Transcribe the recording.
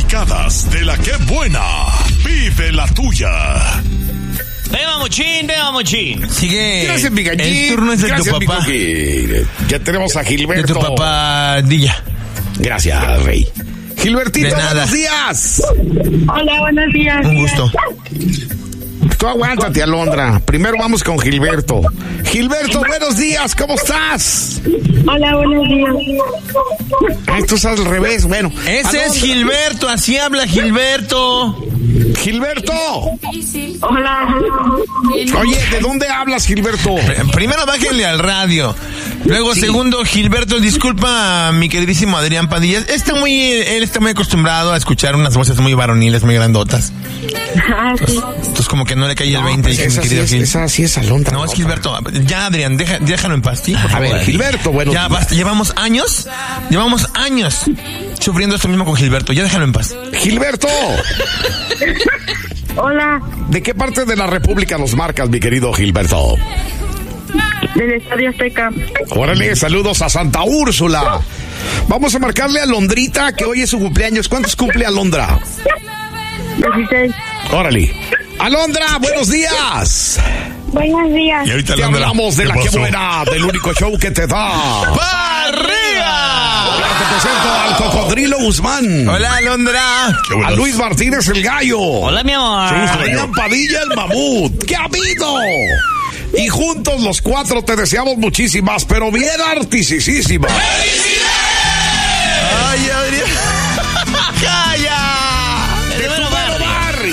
indicadas de la que buena. Vive la tuya. Venga, Mochín. Sigue. Gracias, mi gallín. El turno es de tu papá. Ya tenemos a De Gilberto. tu papadilla. Gracias, Rey. Gilbertito, De nada. buenos días. Hola, buenos días. Un gusto. Tú aguántate, Alondra. Primero vamos con Gilberto. Gilberto, buenos días. ¿Cómo estás? Hola, buenos días. Ay, tú estás al revés. Bueno. Ese Alondra. es Gilberto. Así habla Gilberto. Gilberto. Hola. Oye, ¿de dónde hablas, Gilberto? Primero bájenle al radio. Luego, segundo, Gilberto, disculpa a mi queridísimo Adrián Padilla. Él está muy acostumbrado a escuchar unas voces muy varoniles, muy grandotas. Ah, sí. Entonces como que no le cae el 20. Pues mi esa, querido sí Gil. esa sí es Alondra. No, es Gilberto. Ya, Adrián, déjalo en paz, ¿sí? Por A favor. ver, Gilberto, bueno. Ya basta, llevamos años sufriendo esto mismo con Gilberto. Ya déjalo en paz. Gilberto, Hola. ¿de qué parte de la República nos marcas, mi querido Gilberto? Del Estadio Azteca. Órale, saludos a Santa Úrsula. Vamos a marcarle a Londrita, que hoy es su cumpleaños. ¿Cuántos cumple Alondra? 16. Órale. Alondra, buenos días. Buenos días. Y ahorita Te Alondra, hablamos de ¿qué la que pasó? buena, del único show que te da. ¡Barriga! Te presento al Cocodrilo Guzmán. Hola, Alondra. Qué A buenas. Luis Martínez el Gallo. Hola, mi amor. A Adrián Padilla el Mamut. ¡Qué ha habido! Y juntos los cuatro te deseamos muchísimas, pero bien artisísimas. ¡Felicidades!